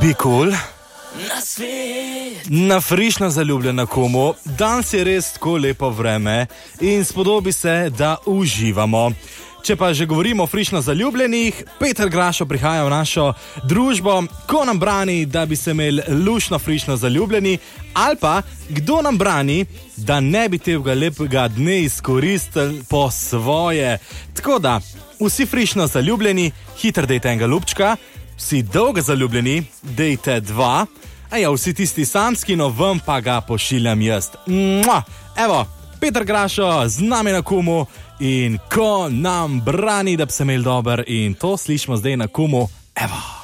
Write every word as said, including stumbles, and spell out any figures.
Be cool. Na frišno zaljubljena komu, danes je res tako lepo vreme in spodobi se, da uživamo. Če pa že govorimo o frišno zaljubljenih, Peter Grašo prihaja v našo družbo, ko nam brani, da bi se imeli lušno frišno zaljubljeni, ali pa kdo nam brani, da ne bi tega lepega dne izkoristili po svoje. Tako da, vsi frišno zaljubljeni, hitro dejte enega lupčka, vsi dolgo zaljubljeni, dejte dva, a ja, vsi tisti samski, no vam pa ga pošiljam jaz. Mua! Evo, Peter Grašo z nami na Kumu in ko nam brani, da bi se imeli dober, in to slišimo zdaj na Kumu. Evo.